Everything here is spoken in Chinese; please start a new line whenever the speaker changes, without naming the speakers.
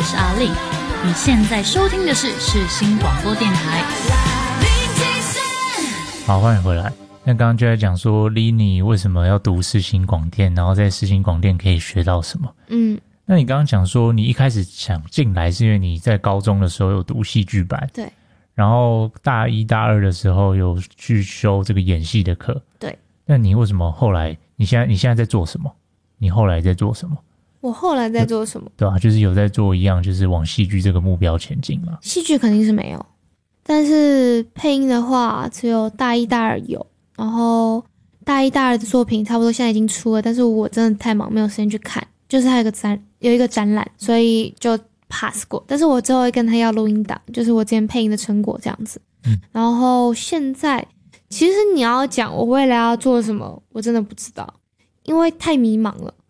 我是阿丽。你现在收听的是世新广播电台。
好，欢迎回来。那刚刚就在讲说 Lini 为什么要读世新广电，然后在世新广电可以学到什么。那你刚刚讲说你一开始想进来是因为你在高中的时候有读戏剧班，
对，
然后大一大二的时候有去修这个演戏的课，
对。
那你为什么后来你现在在做什么？你后来在做什么？
我后来在做什么？
对啊，就是有在做一样，就是往戏剧这个目标前进嘛。
戏剧肯定是没有，但是配音的话只有大一大二有，然后大一大二的作品差不多现在已经出了，但是我真的太忙没有时间去看，就是还有一个展览，所以就 pass 过。但是我之后会跟他要录音档，就是我之前配音的成果这样子。然后现在其实你要讲我未来要做什么，我真的不知道，因为太迷茫了。